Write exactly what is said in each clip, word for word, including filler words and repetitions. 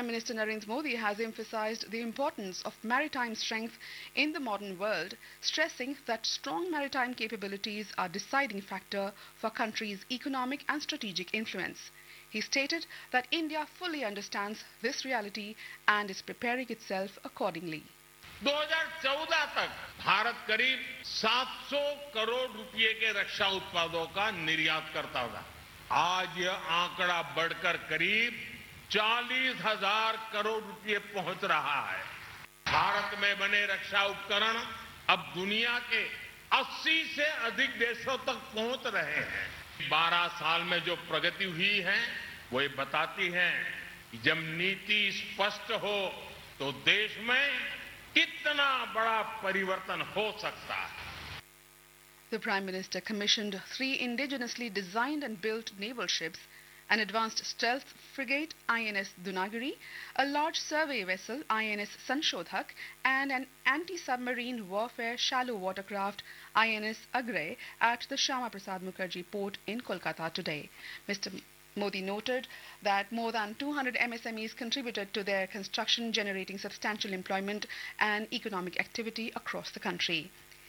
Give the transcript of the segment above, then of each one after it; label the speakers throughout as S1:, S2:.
S1: Prime Minister Narendra Modi has emphasized the importance of maritime strength in the modern world, stressing that strong maritime capabilities are a deciding factor for country's economic and strategic influence. He stated that India fully understands this reality and is preparing itself accordingly.
S2: दो हज़ार चौदह तक भारत करीब सात सौ करोड़ रुपए के रक्षा उत्पादों का निर्यात करता था। आज यह आंकड़ा बढ़कर करीब चालीस हजार करोड़ रुपए पहुंच रहा है। भारत में बने रक्षा उपकरण अब दुनिया के अस्सी से अधिक देशों तक पहुंच रहे हैं। बारह साल में जो प्रगति हुई है वो ये बताती है कि जब नीति स्पष्ट हो तो देश में कितना बड़ा परिवर्तन हो सकता है।
S1: The Prime Minister commissioned three indigenously designed and built naval ships, an advanced stealth frigate I N S Dunagiri, a large survey vessel I N S Sanshodhak, and an anti-submarine warfare shallow watercraft I N S Agray at the Shyama Prasad Mukherjee port in Kolkata today. Mister Modi noted that more than two hundred M S M Es contributed to their construction, generating substantial employment and economic activity across the country.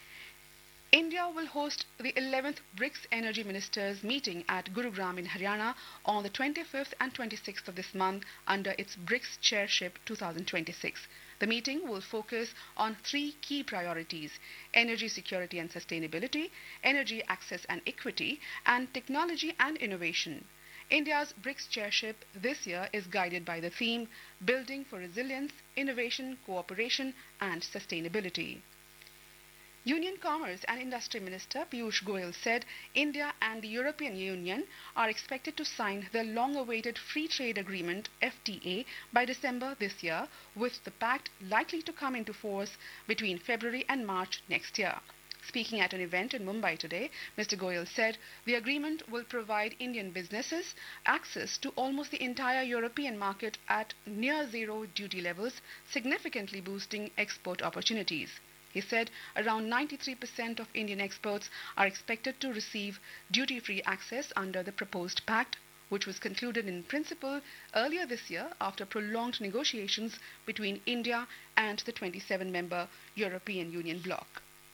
S1: India will host the eleventh BRICS Energy Ministers meeting at Gurugram in Haryana on the twenty-fifth and twenty-sixth of this month under its BRICS Chairship twenty twenty-six. The meeting will focus on three key priorities: energy security and sustainability, energy access and equity, and technology and innovation. India's BRICS chairship this year is guided by the theme Building for Resilience, Innovation, Cooperation and Sustainability. Union Commerce and Industry Minister Piyush Goyal said India and the European Union are expected to sign their long-awaited Free Trade Agreement F T A by December this year, with the pact likely to come into force between February and March next year. Speaking at an event in Mumbai today, Mister Goyal said the agreement will provide Indian businesses access to almost the entire European market at near zero duty levels, significantly boosting export opportunities. He said around ninety-three percent of Indian exports are expected to receive duty-free access under the proposed pact, which was concluded in principle earlier this year after prolonged negotiations between India and the twenty-seven member European Union bloc.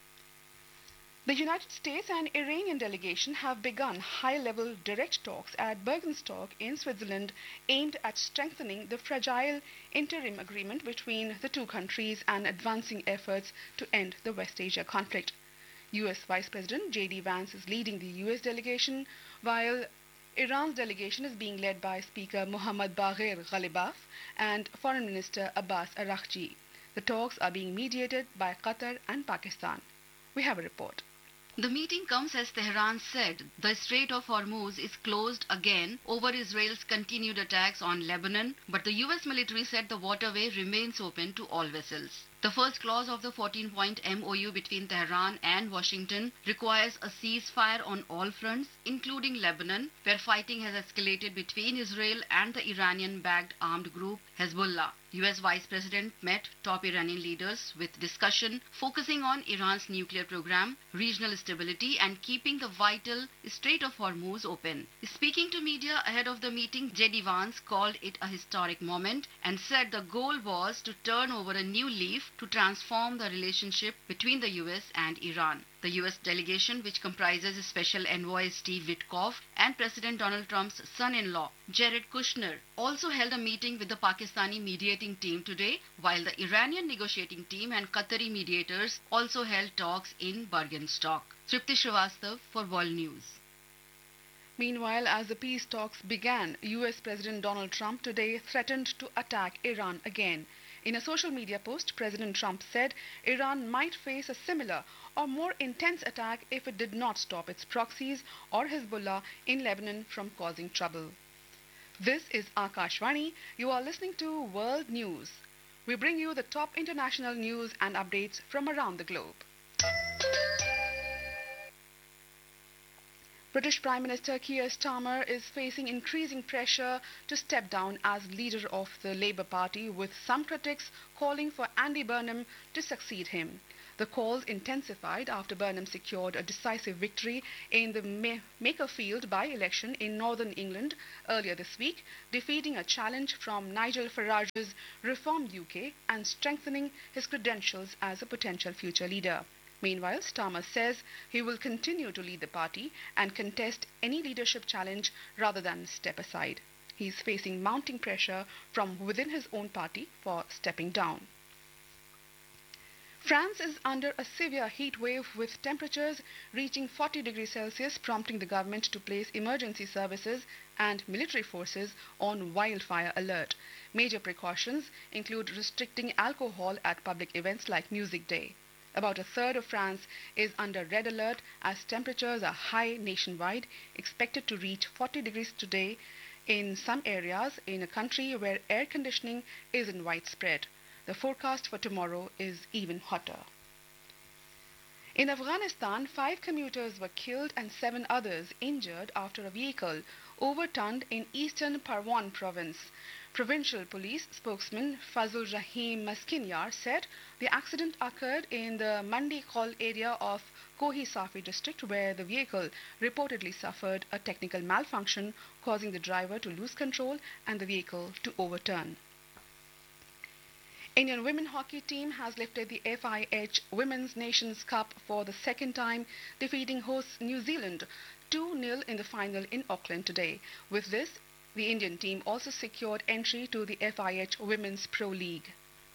S1: The United States and Iranian delegation have begun high-level direct talks at Bergenstock in Switzerland aimed at strengthening the fragile interim agreement between the two countries and advancing efforts to end the West Asia conflict. U S Vice President J D Vance is leading the U S delegation, while Iran's delegation is being led by Speaker Mohammad Bagher Ghalibaf and Foreign Minister Abbas Araghchi. The talks are being mediated by Qatar and Pakistan. We have a report.
S3: The meeting comes as Tehran said the Strait of Hormuz is closed again over Israel's continued attacks on Lebanon, but the U S military said the waterway remains open to all vessels. The first clause of the fourteen-point M O U between Tehran and Washington requires a ceasefire on all fronts, including Lebanon, where fighting has escalated between Israel and the Iranian-backed armed group Hezbollah. U S Vice President met top Iranian leaders with discussion focusing on Iran's nuclear program, regional stability and keeping the vital Strait of Hormuz open. Speaking to media ahead of the meeting, J D Vance called it a historic moment and said the goal was to turn over a new leaf to transform the relationship between the U S and Iran. The U S delegation, which comprises Special Envoy Steve Witkoff and President Donald Trump's son-in-law, Jared Kushner, also held a meeting with the Pakistani mediating team today, while the Iranian negotiating team and Qatari mediators also held talks in Bergenstock. Tripti Srivastav for World News.
S1: Meanwhile, as the peace talks began, U S President Donald Trump today threatened to attack Iran again. In a social media post, President Trump said Iran might face a similar or more intense attack if it did not stop its proxies or Hezbollah in Lebanon from causing trouble. This is Akashvani. You are listening to World News. We bring you the top international news and updates from around the globe. British Prime Minister Keir Starmer is facing increasing pressure to step down as leader of the Labour Party, with some critics calling for Andy Burnham to succeed him. The calls intensified after Burnham secured a decisive victory in the Ma- Makerfield by-election in northern England earlier this week, defeating a challenge from Nigel Farage's reformed U K and strengthening his credentials as a potential future leader. Meanwhile, Starmer says he will continue to lead the party and contest any leadership challenge rather than step aside. He is facing mounting pressure from within his own party for stepping down. France is under a severe heat wave with temperatures reaching forty degrees Celsius, prompting the government to place emergency services and military forces on wildfire alert. Major precautions include restricting alcohol at public events like Music Day. About a third of France is under red alert as temperatures are high nationwide, expected to reach forty degrees today in some areas in a country where air conditioning isn't widespread. The forecast for tomorrow is even hotter. In Afghanistan, five commuters were killed and seven others injured after a vehicle overturned in eastern Parwan province. Provincial police spokesman Fazul Rahim Maskinyar said the accident occurred in the Mandi Khol area of Kohi Safi district, where the vehicle reportedly suffered a technical malfunction, causing the driver to lose control and the vehicle to overturn. Indian women hockey team has lifted the F I H Women's Nations Cup for the second time, defeating hosts New Zealand two nil in the final in Auckland today. With this, the Indian team also secured entry to the F I H Women's Pro League.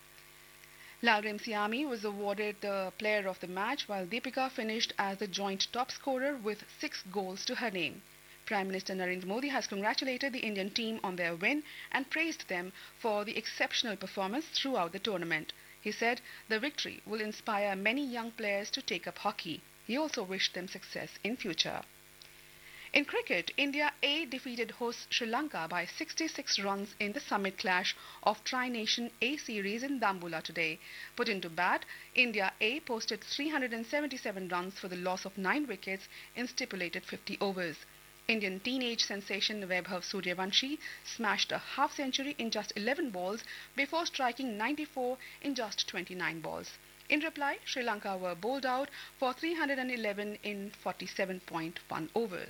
S1: Lalrim Siami was awarded the player of the match, while Deepika finished as the joint top scorer with six goals to her name. Prime Minister Narendra Modi has congratulated the Indian team on their win and praised them for the exceptional performance throughout the tournament. He said the victory will inspire many young players to take up hockey. He also wished them success in future. In cricket, India A defeated hosts Sri Lanka by sixty-six runs in the summit clash of Tri-Nation A series in Dambulla today. Put into bat, India A posted three hundred seventy-seven runs for the loss of nine wickets in stipulated fifty overs. Indian teenage sensation Vaibhav Suryavanshi smashed a half-century in just eleven balls before striking ninety-four in just twenty-nine balls. In reply, Sri Lanka were bowled out for three hundred eleven in forty-seven point one overs.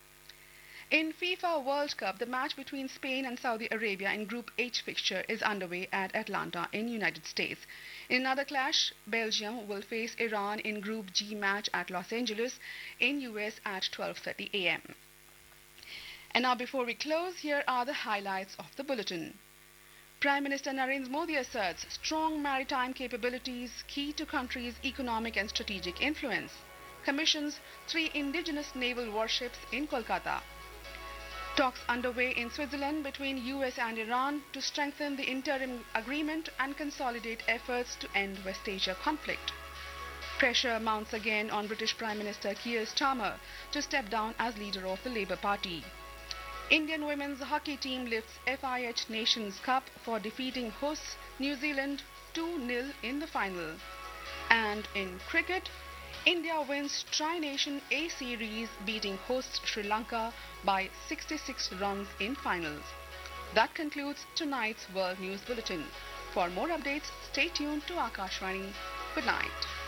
S1: In FIFA World Cup, the match between Spain and Saudi Arabia in Group H fixture is underway at Atlanta in United States. In another clash, Belgium will face Iran in Group G match at Los Angeles in U S at twelve thirty a m And now before we close, here are the highlights of the bulletin. Prime Minister Narendra Modi asserts strong maritime capabilities key to country's economic and strategic influence. Commissions three indigenous naval warships in Kolkata. Talks underway in Switzerland between U S and Iran to strengthen the interim agreement and consolidate efforts to end West Asia conflict. Pressure mounts again on British Prime Minister Keir Starmer to step down as leader of the Labour Party. Indian women's hockey team lifts F I H Nations Cup for defeating hosts New Zealand two nil in the final. And in cricket, India wins Tri-Nation A series, beating hosts Sri Lanka by sixty-six runs in finals. That concludes tonight's World News Bulletin. For more updates, stay tuned to Akashvani. Good night.